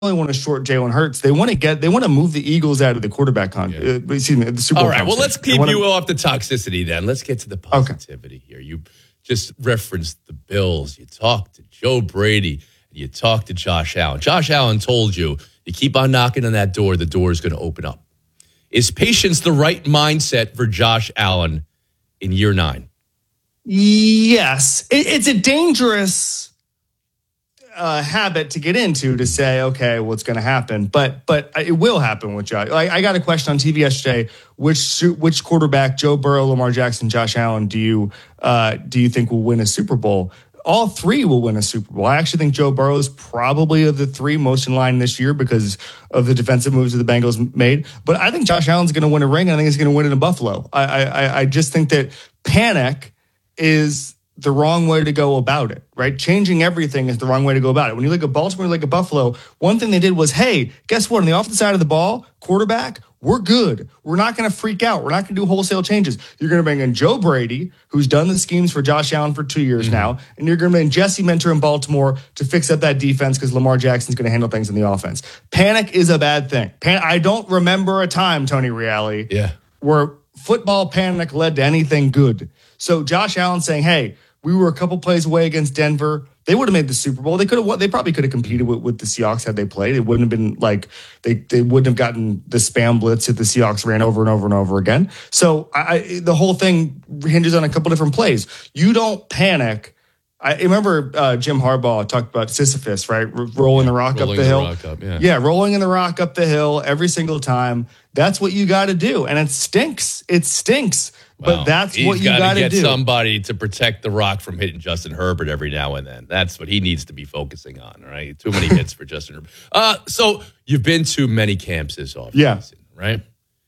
only want to short Jalen Hurts. They want to move the Eagles out of the quarterback the Super Bowl. All right. Well, let's keep you off the toxicity then. Let's get to the positivity here. You just referenced the Bills. You talked to Joe Brady. And you talked to Josh Allen. Josh Allen told you keep on knocking on that door, the door is going to open up. Is patience the right mindset for Josh Allen in year 9? Yes. It's a dangerous habit to get into, to say, okay, what's going to happen? But it will happen with Josh. I got a question on TV yesterday. Which quarterback, Joe Burrow, Lamar Jackson, Josh Allen, do you think will win a Super Bowl? All three will win a Super Bowl. I actually think Joe Burrow is probably of the three most in line this year because of the defensive moves that the Bengals made. But I think Josh Allen's going to win a ring, and I think he's going to win it in Buffalo. I just think that panic is the wrong way to go about it, right? Changing everything is the wrong way to go about it. When you look at Baltimore, you look at Buffalo, one thing they did was, hey, guess what? On the offensive side of the ball, quarterback, we're good. We're not going to freak out. We're not going to do wholesale changes. You're going to bring in Joe Brady, who's done the schemes for Josh Allen for 2 years now, and you're going to bring in Jesse Minter in Baltimore to fix up that defense because Lamar Jackson's going to handle things in the offense. Panic is a bad thing. I don't remember a time, Tony Reale, where football panic led to anything good. So Josh Allen saying, hey, we were a couple plays away against Denver. They would have made the Super Bowl. They could have. They probably could have competed with the Seahawks had they played. It wouldn't have been like they wouldn't have gotten the spam blitz that the Seahawks ran over and over and over again. So the whole thing hinges on a couple different plays. You don't panic. I remember Jim Harbaugh talked about Sisyphus, right? Rolling the rock up the hill. Rolling in the rock up the hill every single time. That's what you got to do, and it stinks. It stinks. But that's what you got to do. Get somebody to protect the rock from hitting Justin Herbert every now and then. That's what he needs to be focusing on, right? Too many hits for Justin Herbert. So you've been to many camps this offseason, right?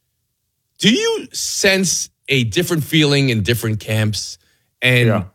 Do you sense a different feeling in different camps and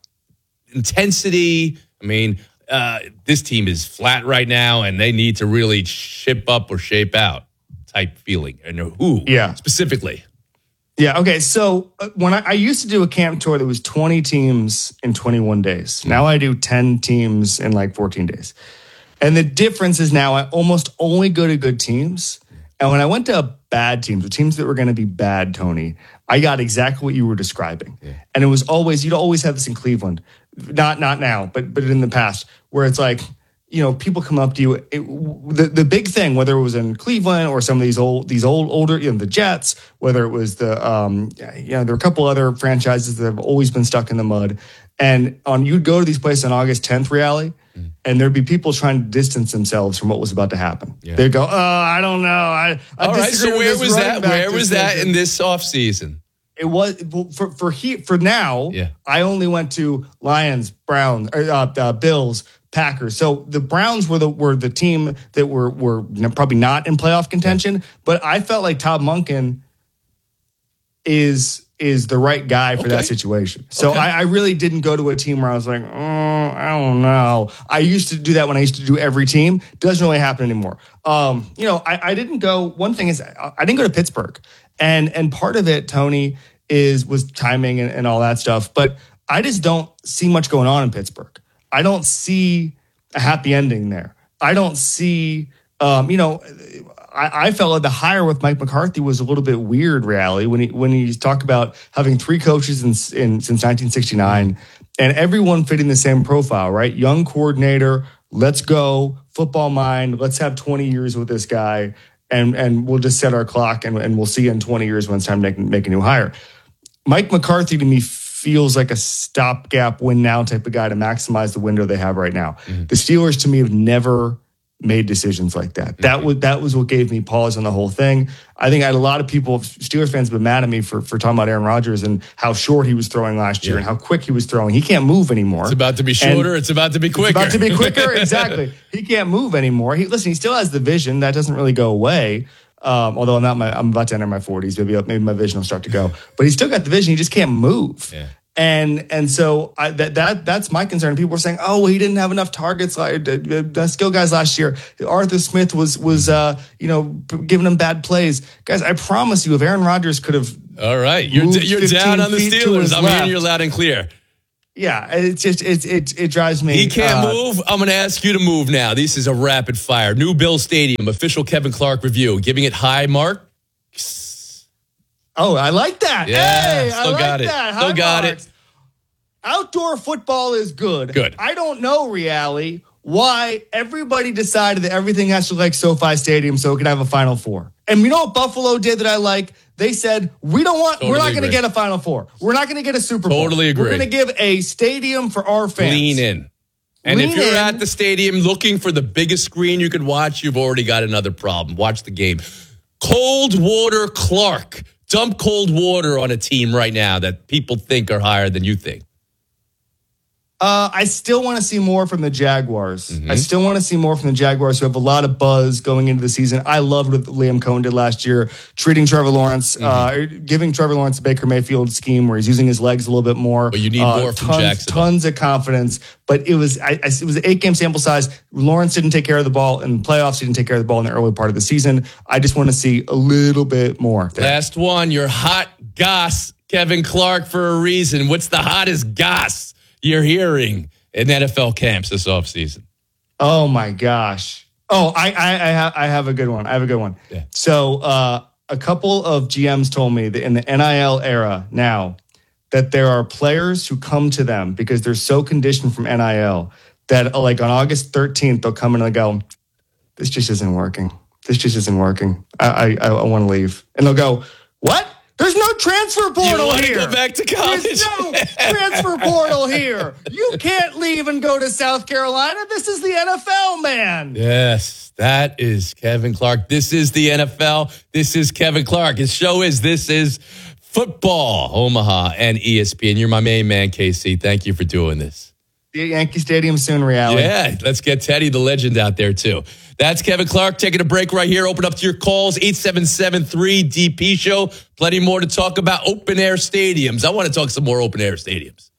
intensity? I mean, this team is flat right now, and they need to really ship up or shape out type feeling. And who specifically? Yeah, okay. So when I used to do a camp tour that was 20 teams in 21 days. Now I do 10 teams in like 14 days. And the difference is now I almost only go to good teams. And when I went to bad teams, or teams that were going to be bad, Tony, I got exactly what you were describing. Yeah. And it was always, you'd always have this in Cleveland. Not now, but in the past, where it's like, you know, people come up to you. The big thing, whether it was in Cleveland or some of these older, you know, the Jets, whether it was there are a couple other franchises that have always been stuck in the mud. And you'd go to these places on August 10th, Reale, and there'd be people trying to distance themselves from what was about to happen. Yeah. They'd go, I don't know. All right, so where was that? Where was that in this offseason? It was for now. Yeah. I only went to Lions, Browns, Bills, Packers. So the Browns were the team that were probably not in playoff contention, but I felt like Todd Monken is the right guy for that situation. So I really didn't go to a team where I was like, I don't know. I used to do that when I used to do every team. Doesn't really happen anymore. I didn't go. One thing is I didn't go to Pittsburgh, and part of it, Tony, was timing and all that stuff. But I just don't see much going on in Pittsburgh. I don't see a happy ending there. I don't see, I felt like the hire with Mike McCarthy was a little bit weird, Reale, when he talked about having three coaches since 1969 and everyone fitting the same profile, right? Young coordinator, let's go, football mind, let's have 20 years with this guy, and we'll just set our clock and we'll see you in 20 years when it's time to make a new hire. Mike McCarthy, to me, feels like a stopgap win now type of guy to maximize the window they have right now. Mm-hmm. The Steelers, to me, have never made decisions like that. Mm-hmm. That was what gave me pause on the whole thing. I think I had a lot of people, Steelers fans, been mad at me for talking about Aaron Rodgers and how short he was throwing last year and how quick he was throwing. He can't move anymore. It's about to be shorter. It's about to be quicker. It's about to be quicker. Exactly. He can't move anymore. He still has the vision. That doesn't really go away. Although I'm about to enter my 40s, maybe my vision will start to go. But he's still got the vision. He just can't move. Yeah. And so that's my concern. People were saying, "Oh, well, he didn't have enough targets, skill guys last year. Arthur Smith was giving him bad plays." Guys, I promise you, if Aaron Rodgers could have, all right, you're down on the Steelers. I'm hearing you loud and clear. Yeah, it's just it drives me. He can't move. I'm going to ask you to move now. This is a rapid fire. New Bill Stadium, official Kevin Clark review. Giving it high mark. Oh, I like that. Yeah, hey, still I got like it. that. Still got it. Outdoor football is good. Good. I don't know, Reali, why everybody decided that everything has to look like SoFi Stadium so it can have a Final Four. And you know what Buffalo did that I like? They said, we're not going to get a Final Four. We're not going to get a Super Bowl. Totally agree. We're going to give a stadium for our fans. Lean in. And if you're at the stadium looking for the biggest screen you could watch, you've already got another problem. Watch the game. Cold water Clark. Dump cold water on a team right now that people think are higher than you think. I still want to see more from the Jaguars. Mm-hmm. I still want to see more from the Jaguars, who have a lot of buzz going into the season. I loved what Liam Cohen did last year, treating Trevor Lawrence, giving Trevor Lawrence a Baker Mayfield scheme where he's using his legs a little bit more. But you need more from Jacksonville. Tons of confidence. But it was an 8-game sample size. Lawrence didn't take care of the ball in the playoffs. He didn't take care of the ball in the early part of the season. I just want to see a little bit more there. Last one, your hot goss, Kevin Clark, for a reason. What's the hottest goss you're hearing in NFL camps this offseason? Oh my gosh. Oh, I have a good one. Yeah. So a couple of GMs told me that in the NIL era now that there are players who come to them because they're so conditioned from NIL that like on August 13th, they'll come in and they'll go, this just isn't working. I want to leave. And they'll go, what? There's no transfer portal here. Go back to college. There's no transfer portal here. You can't leave and go to South Carolina. This is the NFL, man. Yes, that is Kevin Clark. This is the NFL. This is Kevin Clark. His show is This Is Football, Omaha and ESPN. You're my main man, KC. Thank you for doing this. The Yankee Stadium soon, Reali. Yeah, let's get Teddy the legend out there too. That's Kevin Clark taking a break right here. Open up to your calls, 877-3DP show. Plenty more to talk about. Open air stadiums. I want to talk some more open air stadiums.